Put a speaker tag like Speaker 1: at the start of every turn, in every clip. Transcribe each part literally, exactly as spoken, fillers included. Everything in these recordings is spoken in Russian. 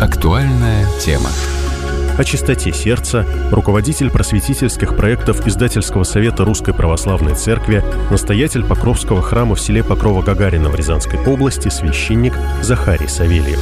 Speaker 1: Актуальная тема.
Speaker 2: О чистоте сердца руководитель просветительских проектов Издательского совета Русской Православной Церкви, настоятель Покровского храма в селе Покрово-Гагарина в Рязанской области, священник Захарий Савельев.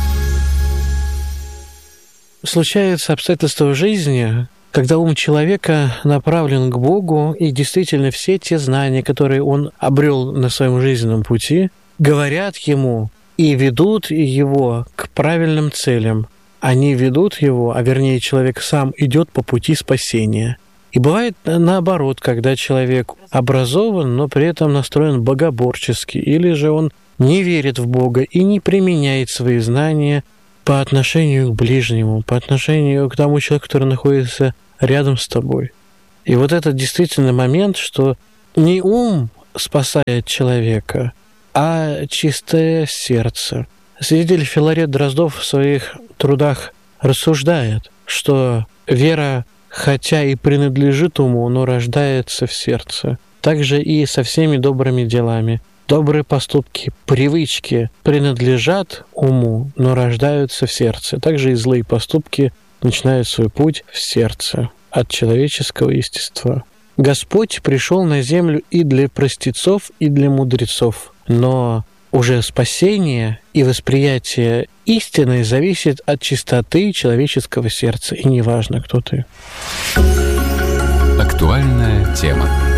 Speaker 3: Случаются обстоятельства в жизни, когда ум человека направлен к Богу, и действительно все те знания, которые он обрел на своем жизненном пути, говорят ему и ведут его к правильным целям. Они ведут его, а вернее человек сам идет по пути спасения. И бывает наоборот, когда человек образован, но при этом настроен богоборчески, или же он не верит в Бога и не применяет свои знания по отношению к ближнему, по отношению к тому человеку, который находится рядом с тобой. И вот это действительно момент, что не ум спасает человека, а чистое сердце. Святитель Филарет Дроздов в своих трудах рассуждает, что вера, хотя и принадлежит уму, но рождается в сердце. Также и со всеми добрыми делами. Добрые поступки, привычки принадлежат уму, но рождаются в сердце. Также и злые поступки начинают свой путь в сердце от человеческого естества. Господь пришел на землю и для простецов, и для мудрецов, но уже спасение и восприятие истины зависит от чистоты человеческого сердца, и неважно, кто ты.
Speaker 1: Актуальная тема.